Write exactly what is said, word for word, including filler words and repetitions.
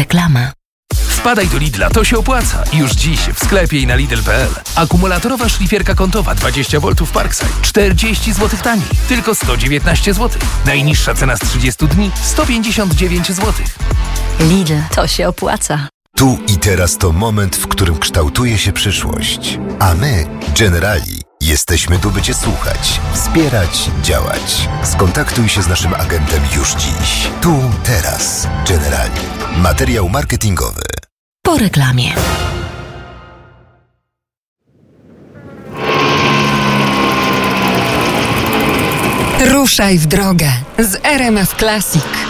Reklama. Wpadaj do Lidla, to się opłaca. Już dziś w sklepie i na lidl kropka p l. Akumulatorowa szlifierka kątowa dwadzieścia woltów Parkside czterdzieści złotych taniej. Tylko sto dziewiętnaście złotych. Najniższa cena z trzydziestu dni sto pięćdziesiąt dziewięć złotych. Lidl, to się opłaca. Tu i teraz to moment, w którym kształtuje się przyszłość. A my, Generali, jesteśmy tu, by Cię słuchać, wspierać, działać. Skontaktuj się z naszym agentem już dziś. Tu, teraz. Generali. Materiał marketingowy. Po reklamie. Ruszaj w drogę z R M F Classic.